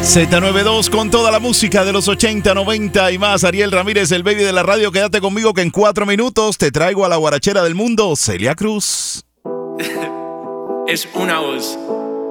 Z92 con toda la música de los 80, 90 y más. Ariel Ramírez, el baby de la radio. Quédate conmigo que en 4 minutos te traigo a la guarachera del mundo, Celia Cruz. Es una voz.